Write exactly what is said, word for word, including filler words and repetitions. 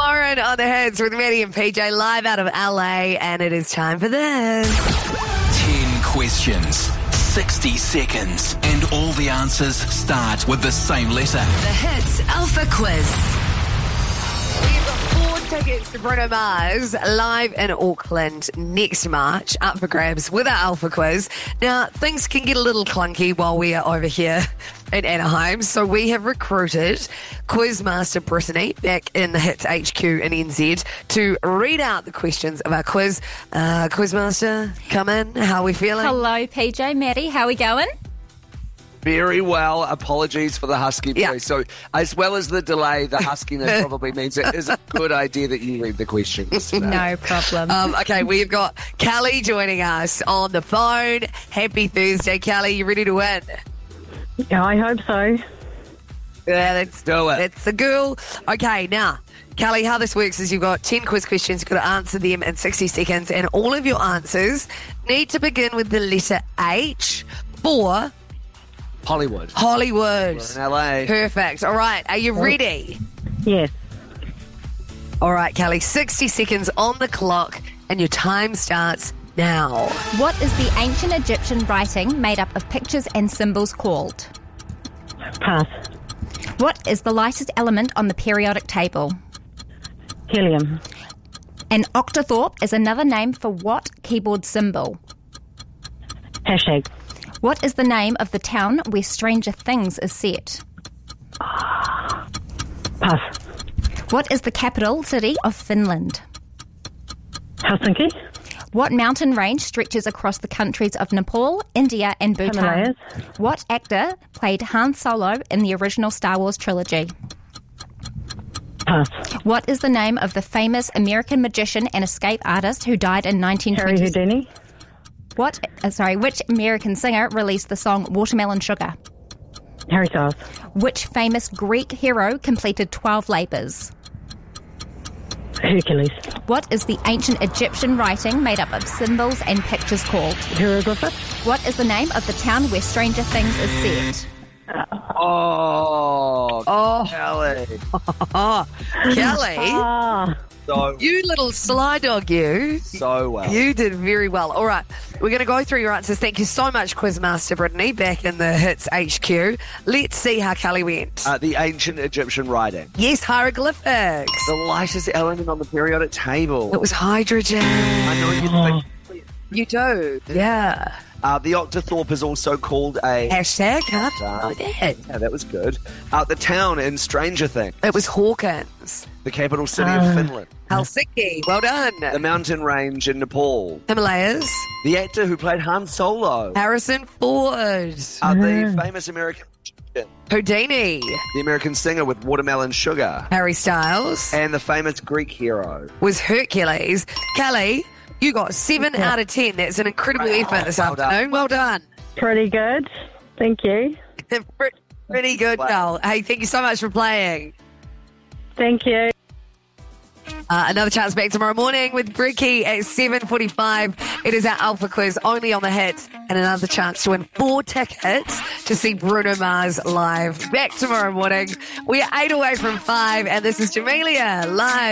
Lauren on the Hits with Maddie and P J live out of L A, and it is time for this. Ten questions, sixty seconds, and all the answers start with the same letter. The Hits Alpha Quiz. We've got four tickets to Bruno Mars live in Auckland next March, up for grabs with our Alpha Quiz. Now, things can get a little clunky while we are over here in Anaheim, so we have recruited Quizmaster Brittany back in the Hits H Q in N Z to read out the questions of our quiz. Uh, Quizmaster, come in. How are we feeling? Hello, P J, Maddie. How are we going? Very well. Apologies for the husky voice. Yeah. So, as well as the delay, the huskiness probably means it is a good idea that you read the questions today. No problem. Um, okay, we've got Kelly joining us on the phone. Happy Thursday, Kelly. You ready to win? Yeah, I hope so. Yeah, let's do it. That's the girl. Okay, now, Kelly, how this works is you've got ten quiz questions. You've got to answer them in sixty seconds, and all of your answers need to begin with the letter H for Hollywood. Hollywood. We're in L A. Perfect. All right, are you ready? Yes. All right, Kelly, sixty seconds on the clock, and your time starts now. What is the ancient Egyptian writing made up of pictures and symbols called? Pass. What is the lightest element on the periodic table? Helium. An octathorpe is another name for what keyboard symbol? Hashtag. What is the name of the town where Stranger Things is set? Pass. What is the capital city of Finland? Helsinki. What mountain range stretches across the countries of Nepal, India and Bhutan? Himalayas. What actor played Han Solo in the original Star Wars trilogy? Pass. What is the name of the famous American magician and escape artist who died in nineteen Harry twenty? Houdini. What, uh, sorry, which American singer released the song Watermelon Sugar? Harry Styles. Which famous Greek hero completed twelve labours? Hercules. What is the ancient Egyptian writing made up of symbols and pictures called? Hieroglyphics. What is the name of the town where Stranger Things is set? Oh, Oh. Kelly. Oh, Kelly, Ah. So, you little sly dog, you. so well. You did very well. All right, we're going to go through your answers. Thank you so much, Quizmaster Brittany, back in the Hits H Q. Let's see how Kelly went. Uh, the ancient Egyptian writing. yes, hieroglyphics. The lightest element on the periodic table. It was hydrogen. I know you think. You do. Yeah. Uh, the octathorpe is also called a... Hashtag, huh? Oh, that. Yeah, that was good. Uh, the town in Stranger Things. It was Hawkins. The capital city Uh. of Finland. Helsinki. Well done. The mountain range in Nepal. Himalayas. The actor who played Han Solo. Harrison Ford. Uh, the famous American magician. Houdini. The American singer with Watermelon Sugar. Harry Styles. And the famous Greek hero. Was Hercules. Kelly, you got seven out of ten. That's an incredible effort this Well done. afternoon. Well done. Pretty good. Thank you. Pretty- Pretty good, girl. Hey, thank you so much for playing. Thank you. Uh, another chance back tomorrow morning with Bricky at seven forty-five. It is our Alpha Quiz only on the Hits, and another chance to win four tickets to see Bruno Mars live. Back tomorrow morning. We are eight away from five, and this is Jamelia live.